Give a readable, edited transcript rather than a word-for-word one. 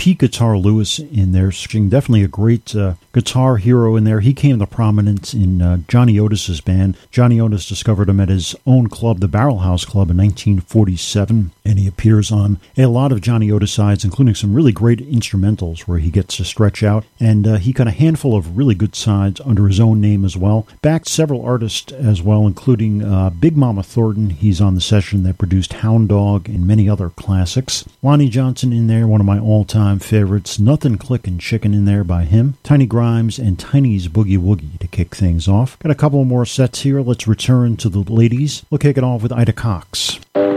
Pete Guitar Lewis in there, definitely a great guitar hero in there. He came to prominence in Johnny Otis's band. Johnny Otis discovered him at his own club, the Barrel House Club, in 1947, and he appears on a lot of Johnny Otis sides, including some really great instrumentals where he gets to stretch out, and he got a handful of really good sides under his own name as well. Backed several artists as well, including Big Mama Thornton. He's on the session that produced Hound Dog and many other classics. Lonnie Johnson in there, one of my all-time favorites. Nothing Clickin' Chicken in there by him. Tiny Grimes and Tiny's Boogie Woogie to kick things off. Got a couple more sets here. Let's return to the ladies. We'll kick it off with Ida Cox.